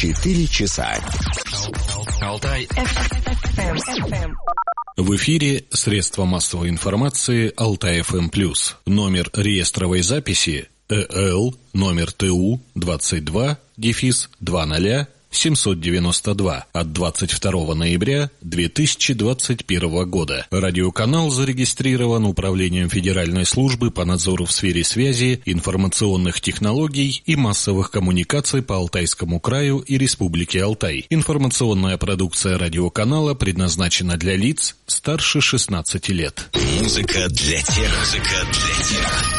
4 часа. Алтай. В эфире средства массовой информации Алтай-ФМ+. Номер реестровой записи ЭЛ номер ТУ 22-20-792 от 22 ноября 2021 года. Радиоканал зарегистрирован Управлением Федеральной службы по надзору в сфере связи, информационных технологий и массовых коммуникаций по Алтайскому краю и Республике Алтай. Информационная продукция радиоканала предназначена для лиц старше 16 лет. Музыка для тех.